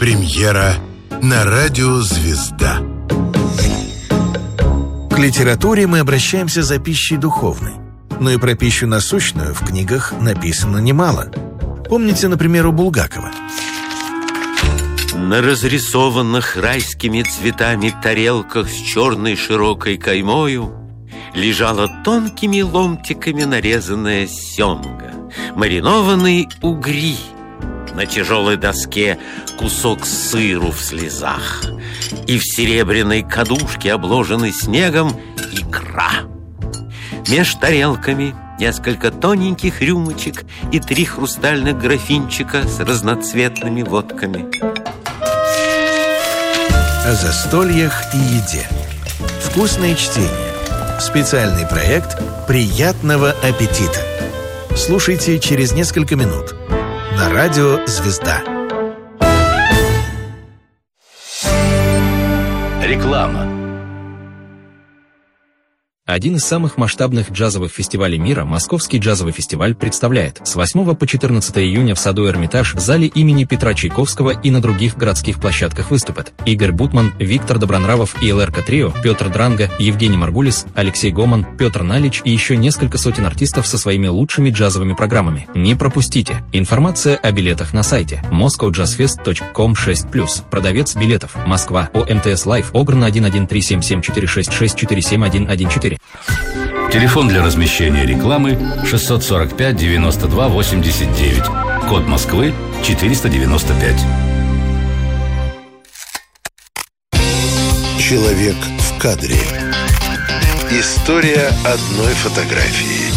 Премьера на радио «Звезда». К литературе мы обращаемся за пищей духовной. Но и про пищу насущную в книгах написано немало. Помните, например, у Булгакова? На разрисованных райскими цветами тарелках с черной широкой каймою лежала тонкими ломтиками нарезанная семга, маринованные угри, на тяжелой доске кусок сыру в слезах, и в серебряной кадушке, обложенной снегом, икра. Меж тарелками несколько тоненьких рюмочек и 3 хрустальных графинчика с разноцветными водками. О застольях и еде. Вкусное чтение. Специальный проект «Приятного аппетита». Слушайте через несколько минут на радио «Звезда». Реклама. Один из самых масштабных джазовых фестивалей мира, Московский джазовый фестиваль, представляет с 8 по 14 июня в саду Эрмитаж, в зале имени Петра Чайковского и на других городских площадках выступят Игорь Бутман, Виктор Добронравов и ЛРК Трио, Петр Дранга, Евгений Маргулис, Алексей Гоман, Петр Налич и еще несколько сотен артистов со своими лучшими джазовыми программами. Не пропустите! Информация о билетах на сайте moscowjazzfest.com/+. Продавец билетов. Москва. ОМТС Лайф. Огрна 1137466474114. Телефон для размещения рекламы 645 92 89. Код Москвы 495. Человек в кадре. История одной фотографии.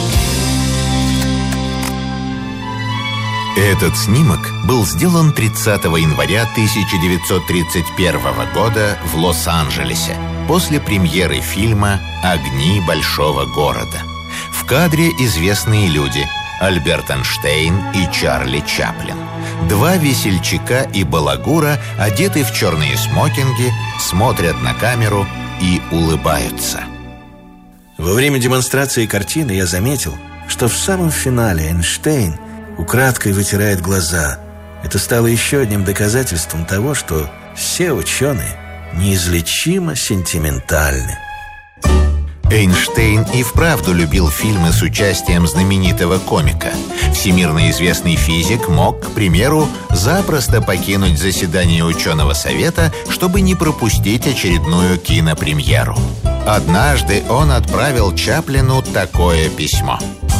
Этот снимок был сделан 30 января 1931 года в Лос-Анджелесе после премьеры фильма «Огни большого города». В кадре известные люди Альберт Эйнштейн и Чарли Чаплин. 2 весельчака и балагура, одеты в черные смокинги, смотрят на камеру и улыбаются. Во время демонстрации картины я заметил, что в самом финале Эйнштейн украдкой вытирает глаза. Это стало еще одним доказательством того, что все ученые неизлечимо сентиментальны. Эйнштейн и вправду любил фильмы с участием знаменитого комика. Всемирно известный физик мог, к примеру, запросто покинуть заседание ученого совета, чтобы не пропустить очередную кинопремьеру. Однажды он отправил Чаплину такое письмо.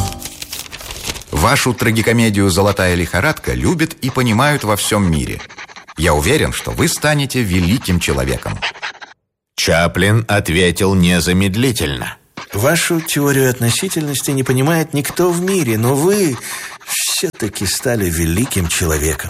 Вашу трагикомедию «Золотая лихорадка» любят и понимают во всем мире. Я уверен, что вы станете великим человеком. Чаплин ответил незамедлительно. Вашу теорию относительности не понимает никто в мире, но вы все-таки стали великим человеком.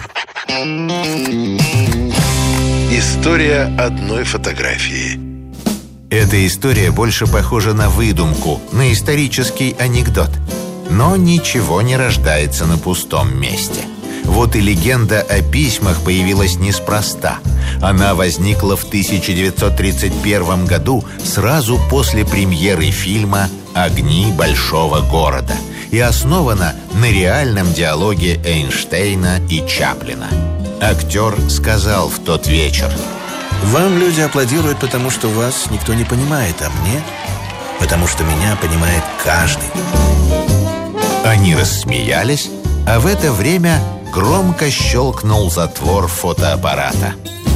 История одной фотографии. Эта история больше похожа на выдумку, на исторический анекдот. Но ничего не рождается на пустом месте. Вот и легенда о письмах появилась неспроста. Она возникла в 1931 году, сразу после премьеры фильма «Огни большого города», и основана на реальном диалоге Эйнштейна и Чаплина. Актер сказал в тот вечер: «Вам люди аплодируют, потому что вас никто не понимает, а мне, потому что меня понимает каждый». Они рассмеялись, а в это время громко щелкнул затвор фотоаппарата.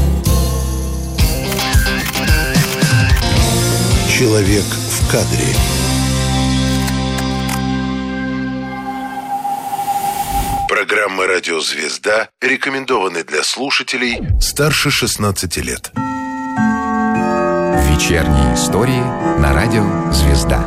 Человек в кадре. Программа «Радио Звезда» рекомендованы для слушателей старше 16 лет. Вечерние истории на радио «Звезда».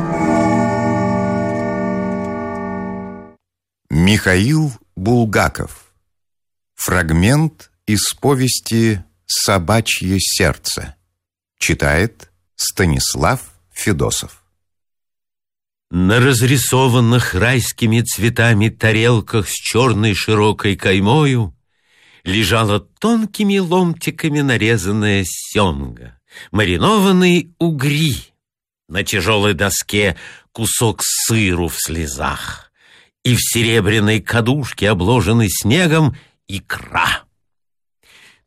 Михаил Булгаков. Фрагмент из повести «Собачье сердце». Читает Станислав Федосов. На разрисованных райскими цветами тарелках с черной широкой каймою лежала тонкими ломтиками нарезанная семга, маринованные угри, на тяжелой доске кусок сыру в слезах, и в серебряной кадушке, обложенной снегом, икра.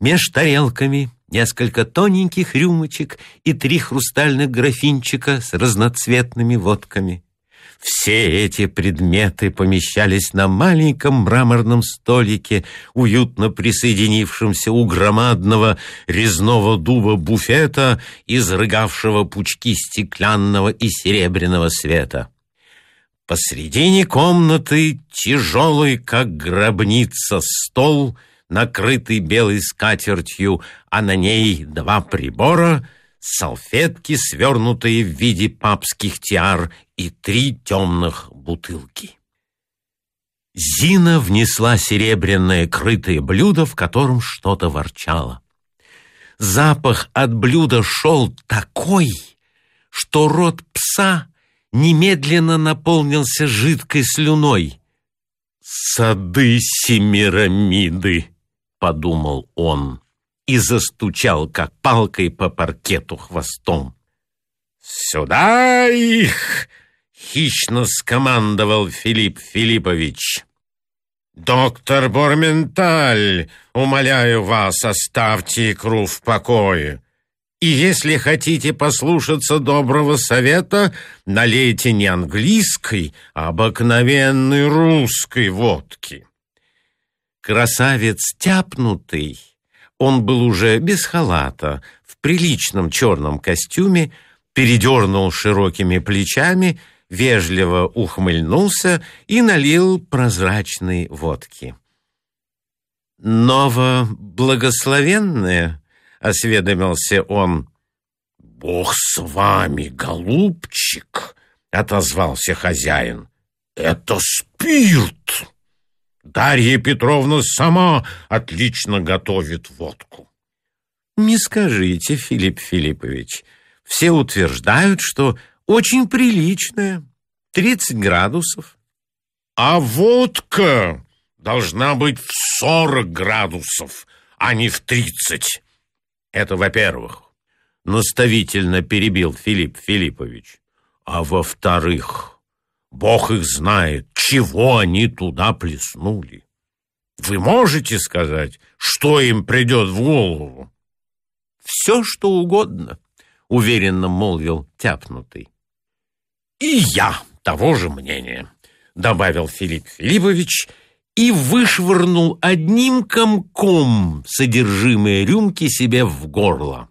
Меж тарелками несколько тоненьких рюмочек и 3 хрустальных графинчика с разноцветными водками. Все эти предметы помещались на маленьком мраморном столике, уютно присоединившемся у громадного резного дуба буфета, изрыгавшего пучки стеклянного и серебряного света. Посредине комнаты тяжелый, как гробница, стол, накрытый белой скатертью, а на ней 2 прибора, салфетки, свернутые в виде папских тиар, и 3 темных бутылки. Зина внесла серебряное крытое блюдо, в котором что-то ворчало. Запах от блюда шел такой, что рот пса немедленно наполнился жидкой слюной. «Сады Семирамиды», — подумал он, и застучал, как палкой по паркету, хвостом. «Сюда их!» — хищно скомандовал Филипп Филиппович. «Доктор Борменталь, умоляю вас, оставьте икру в покое. И если хотите послушаться доброго совета, налейте не английской, а обыкновенной русской водки». Красавец тяпнутый, он был уже без халата, в приличном черном костюме, передернул широкими плечами, вежливо ухмыльнулся и налил прозрачной водки. «Новоблагословенное?» — осведомился он. «Бог с вами, голубчик!» — отозвался хозяин. «Это спирт! Дарья Петровна сама отлично готовит водку». «Не скажите, Филипп Филиппович. Все утверждают, что очень приличная, 30 градусов. А водка должна быть в 40 градусов, а не в 30. Это во-первых», — наставительно перебил Филипп Филиппович. «А во-вторых, Бог их знает, чего они туда плеснули. Вы можете сказать, что им придет в голову?» «Все, что угодно», — уверенно молвил тяпнутый. «И я того же мнения», — добавил Филипп Филиппович и вышвырнул одним комком содержимое рюмки себе в горло.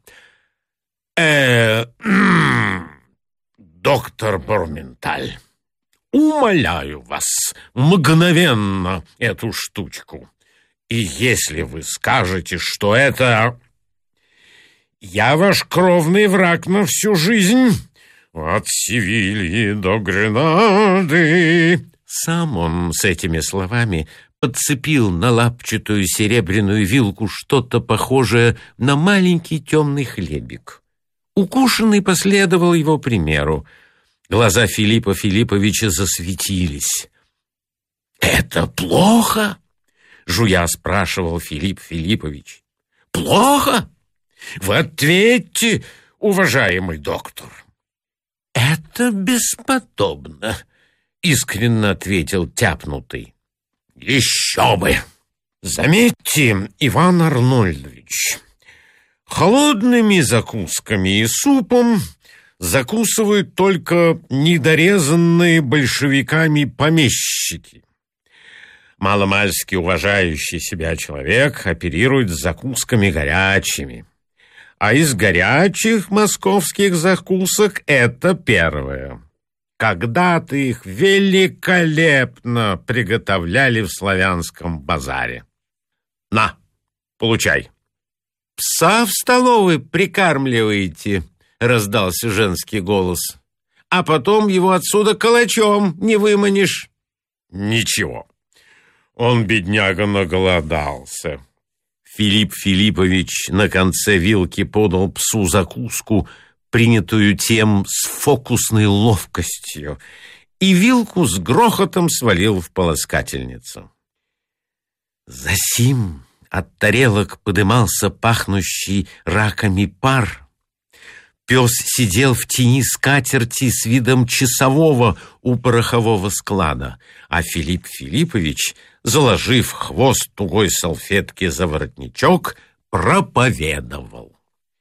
«Доктор Борменталь, умоляю вас, мгновенно эту штучку. И если вы скажете, что это... Я ваш кровный враг на всю жизнь, от Севильи до Гренады». Сам он с этими словами подцепил на лапчатую серебряную вилку что-то похожее на маленький темный хлебик. Укушенный последовал его примеру. Глаза Филиппа Филипповича засветились. «Это плохо?» — жуя спрашивал Филипп Филиппович. «Плохо? Вы ответьте, уважаемый доктор». «Это бесподобно», — искренне ответил тяпнутый. «Еще бы! Заметьте, Иван Арнольдович, холодными закусками и супом закусывают только недорезанные большевиками помещики. Маломальски уважающий себя человек оперирует с закусками горячими. А из горячих московских закусок это первое. Когда-то их великолепно приготовляли в славянском базаре. На, получай». «Пса в столовой прикармливаете», — раздался женский голос. «А потом его отсюда калачом не выманишь». «Ничего, он, бедняга, наголодался». Филипп Филиппович на конце вилки подал псу закуску, принятую тем с фокусной ловкостью, и вилку с грохотом свалил в полоскательницу. Засим от тарелок подымался пахнущий раками пар. Пес сидел в тени скатерти с видом часового у порохового склада, а Филипп Филиппович, заложив хвост тугой салфетки за воротничок, проповедовал.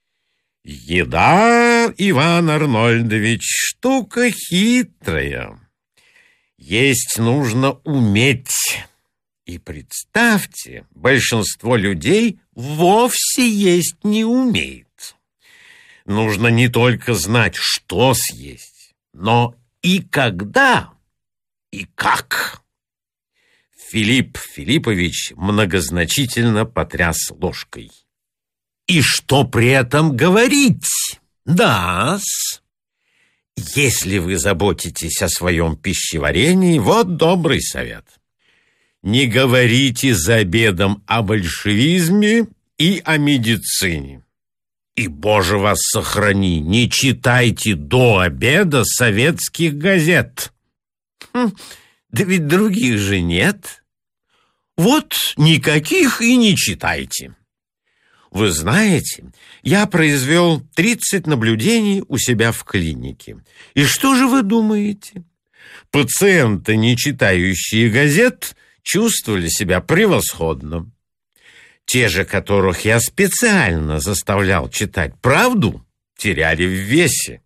Еда, Иван Арнольдович, штука хитрая. Есть нужно уметь. И представьте, большинство людей вовсе есть не умеет. Нужно не только знать, что съесть, но и когда, и как. Филипп Филиппович многозначительно потряс ложкой. И что при этом говорить? Да-с. Если вы заботитесь о своем пищеварении, вот добрый совет. Не говорите за обедом о большевизме и о медицине. И, Боже вас сохрани, не читайте до обеда советских газет. Да ведь других же нет. Вот никаких и не читайте. Вы знаете, я произвел 30 наблюдений у себя в клинике. И что же вы думаете? Пациенты, не читающие газет, чувствовали себя превосходно. Те же, которых я специально заставлял читать правду, теряли в весе.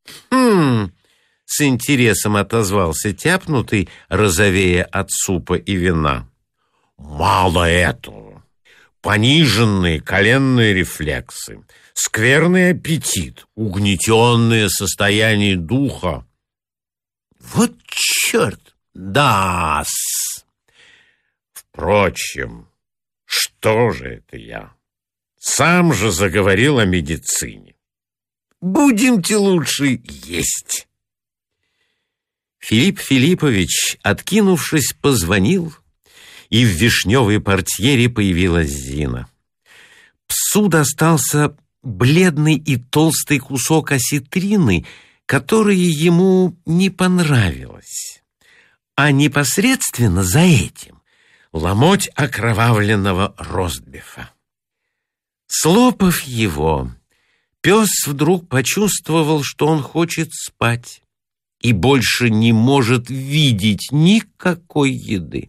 С интересом отозвался тяпнутый, розовея от супа и вина. Мало этого. Пониженные коленные рефлексы, скверный аппетит, угнетенное состояние духа. Вот черт! Да-с! Впрочем, что же это я? Сам же заговорил о медицине. Будемте лучше есть. Филипп Филиппович, откинувшись, позвонил, и в вишневой портьере появилась Зина. Псу достался бледный и толстый кусок осетрины, которое ему не понравилось. А непосредственно за этим ломоть окровавленного ростбифа. Слопав его, пес вдруг почувствовал, что он хочет спать и больше не может видеть никакой еды.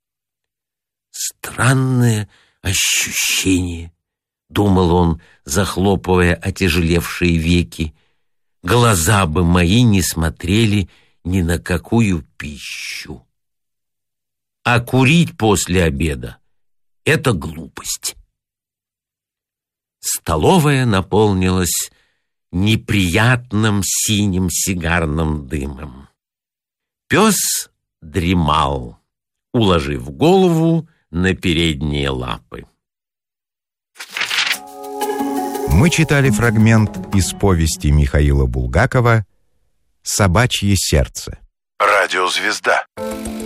Странное ощущение, думал он, захлопывая отяжелевшие веки. Глаза бы мои не смотрели ни на какую пищу. А курить после обеда — это глупость. Столовая наполнилась неприятным синим сигарным дымом. Пес дремал, уложив голову на передние лапы. Мы читали фрагмент из повести Михаила Булгакова «Собачье сердце». Радиозвезда.